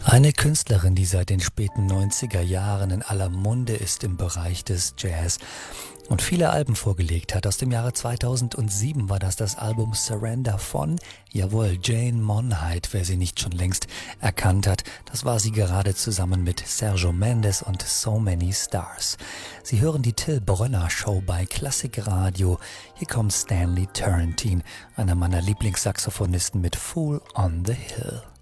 Eine Künstlerin, die seit den späten 90er Jahren in aller Munde ist im Bereich des Jazz und viele Alben vorgelegt hat. Aus dem Jahre 2007 war das Album Surrender von, jawohl, Jane Monheit, wer sie nicht schon längst erkannt hat. Das war sie gerade zusammen mit Sergio Mendes und So Many Stars. Sie hören die Till Brönner Show bei Klassik Radio. Hier kommt Stanley Turrentine, einer meiner Lieblingssaxophonisten mit Fool on the Hill.